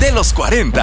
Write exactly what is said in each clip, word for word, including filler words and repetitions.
de los cuarenta.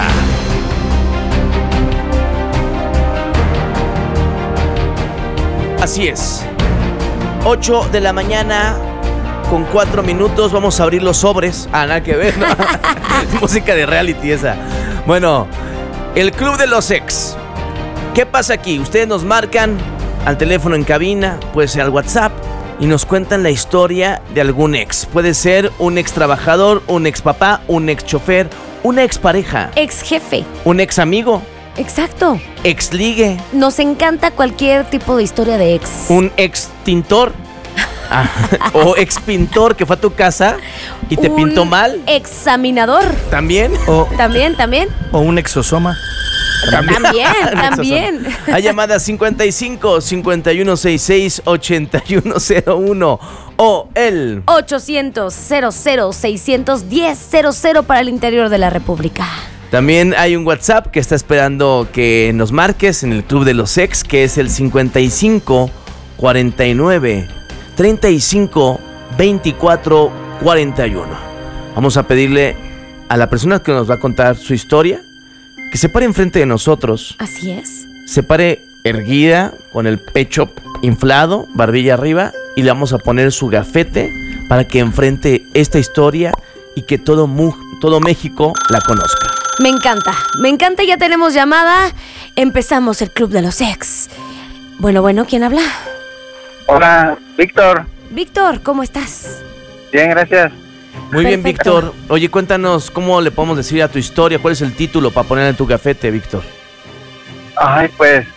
Así es. ocho de la mañana con cuatro minutos. Vamos a abrir los sobres. Ah, nada que ver, ¿no? Música de reality esa. Bueno, el Club de los Ex. ¿Qué pasa aquí? Ustedes nos marcan al teléfono en cabina, puede ser al WhatsApp, y nos cuentan la historia de algún ex. Puede ser un ex trabajador, un ex papá, un ex chofer, una ex pareja, Ex jefe. un ex amigo, Exacto. ex ligue, Nos encanta cualquier tipo de historia de ex. un ex tintor. Ah, o ex pintor que fue a tu casa y te Un pintó mal. Examinador. ¿También? O, También, también. o un exosoma. También, también. Hay llamadas cincuenta y cinco, cincuenta y uno sesenta y seis, ochenta y uno cero uno o el ochocientos, cero cero, seiscientos diez, cero cero para el interior de la República. También hay un WhatsApp que está esperando que nos marques en el Club de los Ex, que es el cincuenta y cinco, cuarenta y nueve, treinta y cinco, veinticuatro, cuarenta y uno. Vamos a pedirle a la persona que nos va a contar su historia que se pare enfrente de nosotros, Así es. se pare erguida, con el pecho inflado, barbilla arriba, y le vamos a poner su gafete para que enfrente esta historia y que todo, mu- todo México la conozca. Me encanta, me encanta, ya tenemos llamada. Empezamos el Club de los Ex. Bueno, bueno, ¿quién habla? Hola, Víctor. Víctor, ¿cómo estás? Bien, gracias. Muy bien, Perfecto. Víctor. Oye, cuéntanos cómo le podemos decir a tu historia, cuál es el título para poner en tu gafete, Víctor. Ay, pues,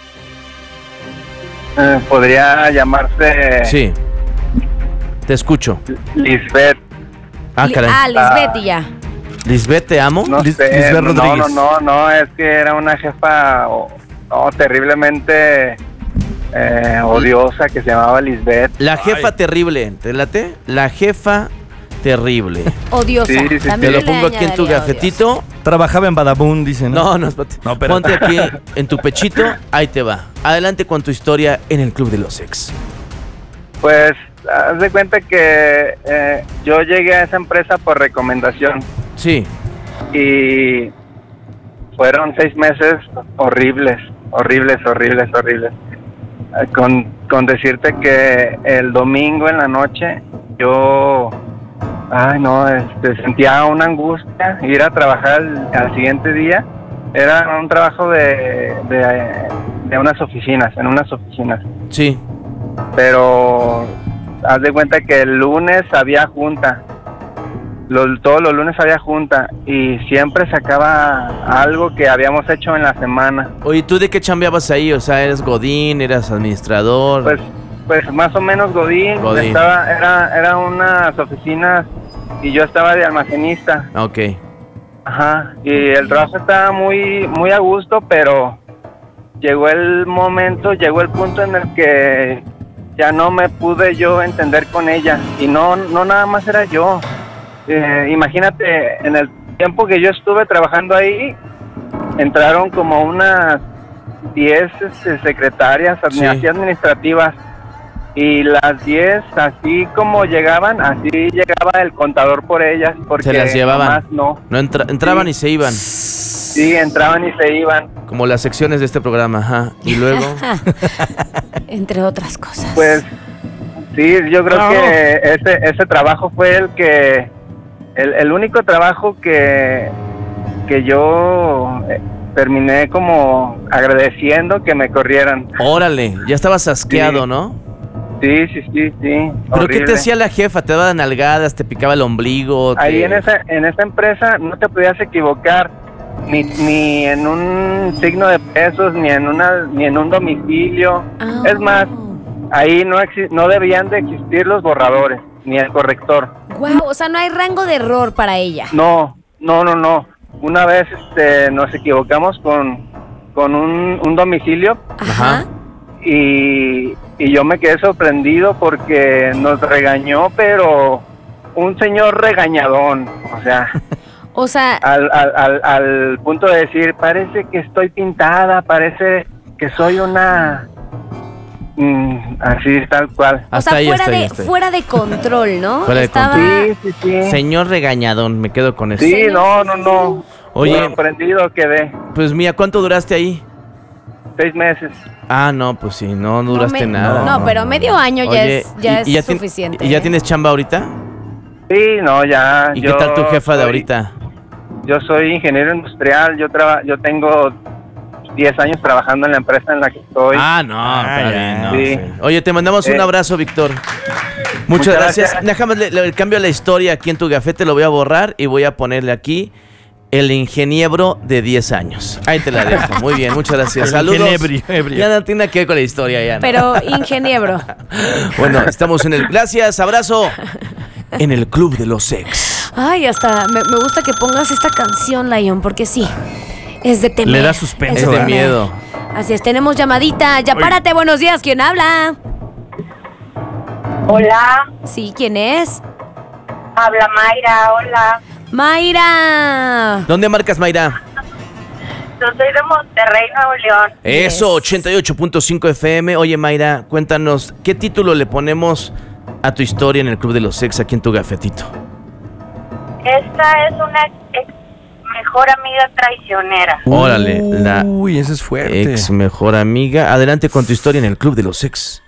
eh, podría llamarse Sí, te escucho. Lisbeth. Ah, Li- caray. Ah, Lisbeth y ya. Lisbeth, te amo. No Lis- sé, Lisbeth no, no, Rodríguez. no, no, es que era una jefa oh, oh, terriblemente eh, odiosa que se llamaba Lisbeth. La jefa terrible, ¿te late? La jefa terrible. Odiosa. Sí, sí, sí. También Te lo le pongo aquí en tu añadiría gafetito. Trabajaba en Badabun, dicen. No, no, espérate. No, espérate. Ponte aquí en tu pechito, ahí te va. Adelante con tu historia en el Club de los Ex. Pues, haz de cuenta que eh, yo llegué a esa empresa por recomendación Sí, y fueron seis meses horribles, horribles, horribles, horribles. Eh, Con, con decirte que el domingo en la noche yo, ay no, este, sentía una angustia ir a trabajar al, al siguiente día. Era un trabajo de, de, de unas oficinas, en unas oficinas. sí. Pero haz de cuenta que el lunes había junta. Los, todos los lunes había junta y siempre sacaba algo que habíamos hecho en la semana. Oye, ¿tú de qué chambeabas ahí? O sea, ¿eres godín? ¿Eras administrador? Pues, pues más o menos Godín. Godín. Estaba, era, era unas oficinas y yo estaba de almacenista. Ah, ok. Ajá. Y el trabajo estaba muy, muy a gusto, pero llegó el momento, llegó el punto en el que ya no me pude yo entender con ella. Y no, no nada más era yo. Eh, imagínate, en el tiempo que yo estuve trabajando ahí, entraron como unas diez este, secretarias Sí. así administrativas. Y las diez, así como llegaban, así llegaba el contador por ellas. Porque Se las llevaban. nomás no. No entra- entraban Sí. y se iban. Sí, entraban y se iban. Como las secciones de este programa, ajá. Y luego. Entre otras cosas. Pues sí, yo creo No. que ese, ese trabajo fue el que, el, el único trabajo que, que yo eh, terminé como agradeciendo que me corrieran. Órale, ya estabas asqueado, Sí. ¿no? Sí, sí, sí, sí. ¿Pero qué te horrible. hacía la jefa? ¿Te daba nalgadas? ¿Te picaba el ombligo? Ahí te- en esa, en esa empresa no te podías equivocar ni, ni en un signo de pesos, ni en una, ni en un domicilio. Ah. Es más, ahí no exi- no debían de existir los borradores, ni el corrector. Guau, o sea, no hay rango de error para ella. No, no, no, no. Una vez este, nos equivocamos con, con un, un domicilio Ajá. y, y yo me quedé sorprendido porque nos regañó, pero un señor regañadón, o sea, O sea, al, al, al, al punto de decir, parece que estoy pintada, parece que soy una... mm, así, tal cual. o Hasta sea ahí, fuera, hasta ahí, de, hasta ahí. fuera de control, ¿no? Fuera de Estaba... control. Sí, sí, sí. Señor regañadón, me quedo con eso. Sí, Señor, no, sí, no, sí, no. Oye, sorprendido quedé. pues mía, ¿cuánto duraste ahí? Seis meses. Ah, no, pues sí, no No, duraste me- nada. No, pero medio año ya Oye, es, ya y- y es tien- suficiente. ¿Y ya ¿eh? tienes chamba ahorita? Sí, no, ya. ¿Y yo qué tal tu jefa de soy- ahorita? Yo soy ingeniero industrial. Yo traba, yo tengo diez años trabajando en la empresa en la que estoy. Ah, no, Ah, está ya. bien, no, Sí. sí. Oye, te mandamos un Eh, abrazo, Víctor. Muchas, muchas gracias. gracias. Déjame le, le cambio la historia aquí en tu gafete, lo voy a borrar y voy a ponerle aquí el ingeniero de diez años. Ahí te la dejo. Muy bien, muchas gracias. El Saludos. ingenebrio, ebrio. Ya no tiene nada que ver con la historia ya. ¿no? Pero ingeniero. Bueno, estamos en el Gracias, abrazo. En el Club de los Ex. Ay, hasta me, me gusta que pongas esta canción, Lion, porque sí, es de temer. Le da suspenso, es Es de temer. miedo. Así es, tenemos llamadita. Ya Oye. párate, buenos días, ¿quién habla? Hola, Sí, ¿quién es? habla Mayra, hola. Mayra. ¿Dónde marcas, Mayra? Yo soy de Monterrey, Nuevo León. Eso, Yes. ochenta y ocho punto cinco F M. Oye, Mayra, cuéntanos, ¿qué título le ponemos a tu historia en el Club de los Ex aquí en tu gafetito? Esta es una ex mejor amiga traicionera. Órale, la Uy, ese es fuerte. ex mejor amiga. Adelante con tu historia en el Club de los Ex.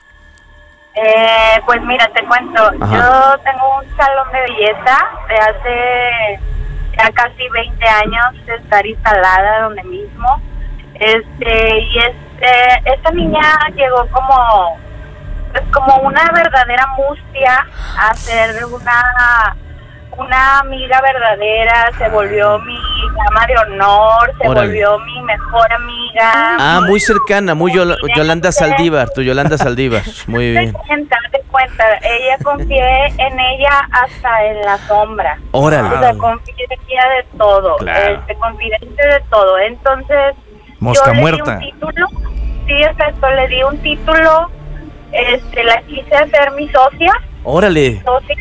Eh, pues mira, te cuento, Ajá. yo tengo un salón de belleza de hace ya casi veinte años de estar instalada donde mismo. Este, y este, esta niña llegó como, pues como una verdadera mustia a ser una, una amiga verdadera, se volvió mi dama de honor, se Órale. volvió mi mejor amiga. Ah, muy cercana, muy Yol- Yolanda Saldívar, tu Yolanda Saldívar. Muy bien. Te cuenta, te cuenta, ella confié en ella hasta en la sombra. Órale. O sea, confié en ella de todo, Claro. este, confidente de todo. Entonces, Mosca yo le muerta. di un título, sí, exacto, le di un título, este, la quise hacer mi socia, Órale. socia,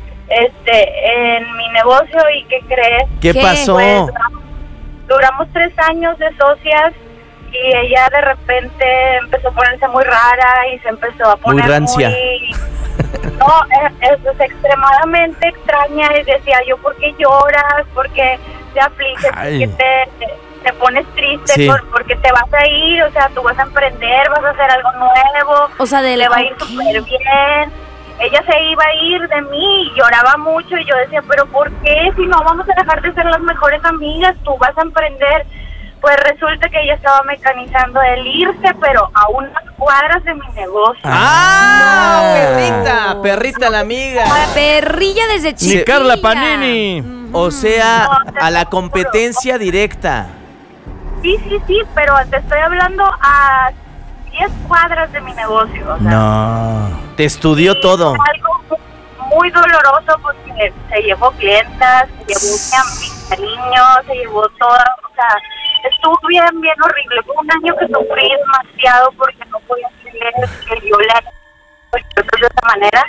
este, en mi negocio. ¿Y qué crees? ¿Qué, ¿Qué? pasó? Pues duramos, duramos tres años de socias y ella de repente empezó a ponerse muy rara y se empezó a poner rancia. muy- No, es, es extremadamente extraña y decía yo, ¿por qué lloras? ¿Por qué te afliges? ¿Por Ay. qué te, te, te pones triste? Sí. ¿Por, porque te vas a ir? O sea, tú vas a emprender, vas a hacer algo nuevo, O sea, de le va a ir ok. súper bien. Ella se iba a ir de mí y lloraba mucho y yo decía, pero ¿por qué? Si no vamos a dejar de ser las mejores amigas, tú vas a emprender. Pues resulta que ella estaba mecanizando el irse, pero a unas cuadras de mi negocio. ¡Ah! No. Perrita, perrita la amiga. Perrilla desde Ni chiquilla. Carla Panini. Mm. O sea, No, te a la juro. competencia directa. Sí, sí, sí, pero te estoy hablando a diez cuadras de mi negocio. O sea, No. Te estudió sí, todo. fue algo muy, muy doloroso porque se llevó clientas, se llevó mi, am- mi cariño, se llevó todo. O sea, estuvo bien, bien horrible. Fue un año que sufrí demasiado porque no podía creer que yo le haya hecho de esa manera.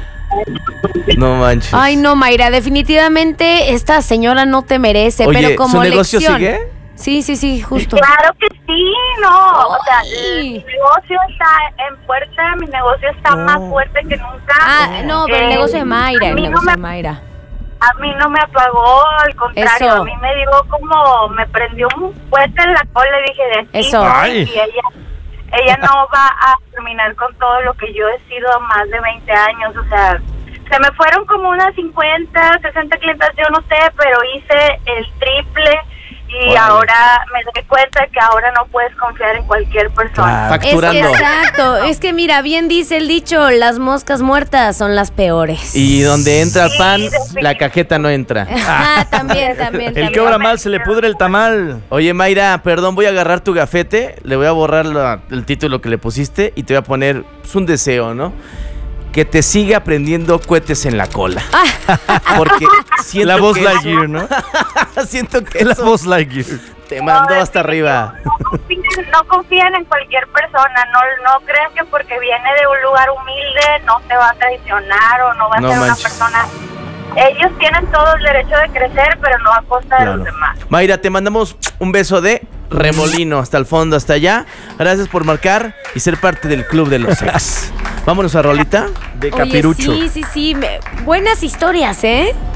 No manches. Ay, no, Mayra, definitivamente esta señora no te merece, Oye, pero como ¿su negocio lección. sigue? Sí, sí, sí, justo. Claro que sí, no. O sea, Ay. mi negocio está en puerta, mi negocio está más fuerte que nunca. Ah, no, pero el Eh, negocio de Mayra, a el mí no negocio me- de Mayra. A mí no me apagó, al contrario, Eso. a mí me dio como, me prendió un cohete en la cola y dije, de aquí Eso. soy, Ay. y ella, ella no va a terminar con todo lo que yo he sido más de veinte años, o sea, se me fueron como unas cincuenta, sesenta clientas, yo no sé, pero hice el triple y Órale. ahora me doy cuenta que ahora no puedes confiar en cualquier persona. Claro. Es que Facturando. exacto, es que mira, bien dice el dicho, las moscas muertas son las peores. Y donde entra el Sí, pan, definitivamente. la cajeta no entra. Ah, también, también, El también. que obra mal se le pudre el tamal. Oye, Mayra, perdón, voy a agarrar tu gafete, le voy a borrar la- el título que le pusiste y te voy a poner pues, un deseo, ¿no? Que te siga prendiendo cohetes en la cola. Porque siento La voz que Lightyear, ¿no? siento que La eso voz Lightyear. te mandó No, hasta arriba. No confíen, no confíen en cualquier persona, no, no crean que porque viene de un lugar humilde no te va a traicionar o no va a No ser manches. una persona. Ellos tienen todo el derecho de crecer, pero no a costa de Claro. los demás. Mayra, te mandamos un beso de remolino hasta el fondo, hasta allá. Gracias por marcar y ser parte del Club de los Ex. Vámonos a rolita de Oye, Capirucho. sí, sí, sí, me- buenas historias, ¿eh?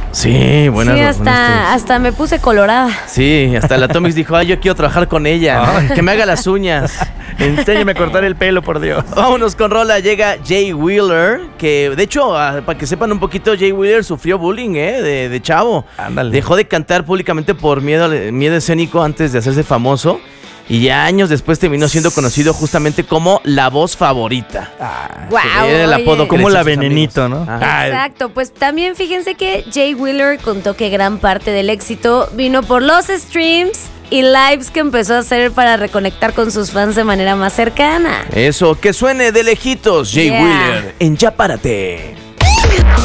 Sí, buenas. Sí, buenas hasta, hasta me puse colorada. Sí, hasta la Tomix dijo, ay, yo quiero trabajar con ella, Ay. que me haga las uñas. Enséñame a cortar el pelo, por Dios. Vámonos con rola, llega Jay Wheeler, que de hecho, ah, para que sepan un poquito, Jay Wheeler sufrió bullying, ¿eh? De, de chavo. Ándale. Dejó de cantar públicamente por miedo, al- miedo escénico antes de hacerse famoso. Y ya años después terminó siendo conocido justamente como la voz favorita. Wow, Era el apodo que Como le la decían sus venenito, amigos. ¿no? Ajá. Ah, Exacto, pues también fíjense que Jay Wheeler contó que gran parte del éxito vino por los streams y lives que empezó a hacer para reconectar con sus fans de manera más cercana. Eso, que suene de lejitos, Jay Yeah. Wheeler, en Ya Párate.